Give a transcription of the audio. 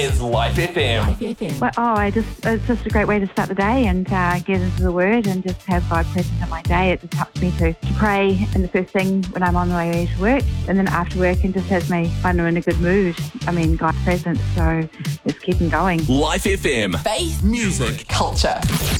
is Life FM. Well, it's just a great way to start the day and get into the Word and just have God present in my day. It just helps me to pray in the first thing when I'm on the way to work, and then after work, and just has me find I'm in a good mood. I mean, God's presence, so it's keeping going. Life FM. Faith, music, culture.